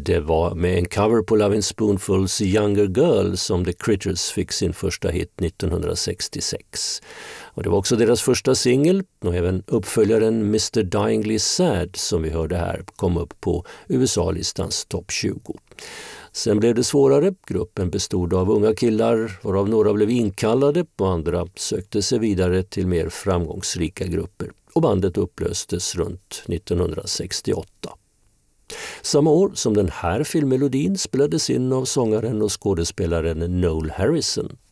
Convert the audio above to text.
Det var med en cover på Lovin' Spoonfuls Younger Girl som The Critters fick sin första hit 1966. Och det var också deras första singel, och även uppföljaren Mr. Dyingly Sad som vi hörde här kom upp på USA-listans topp 20. Sen blev det svårare. Gruppen bestod av unga killar, varav några blev inkallade och andra sökte sig vidare till mer framgångsrika grupper. Och bandet upplöstes runt 1968. Samma år som den här filmmelodin spelades in av sångaren och skådespelaren Noel Harrison.